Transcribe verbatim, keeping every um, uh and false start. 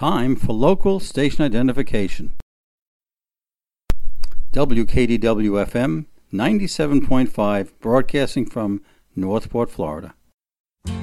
Time for local station identification. W K D W F M ninety-seven point five, broadcasting from Northport, Florida.